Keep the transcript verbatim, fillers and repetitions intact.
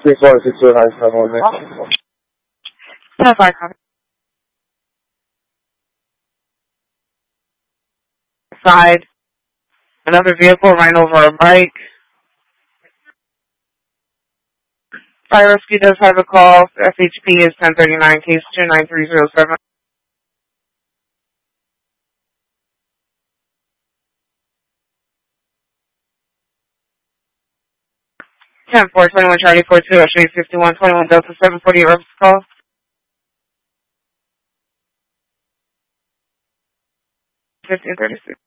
six one six two nine seven one nine. ten five, copy. Side. Another vehicle ran over a bike. Fire rescue does have a call. S H P is ten thirty-nine, case two nine three zero seven. ten four twenty-one Charlie four two, Ocean fifty-one twenty-one Delta seven forty-eight reference call. fifteen thirty-six.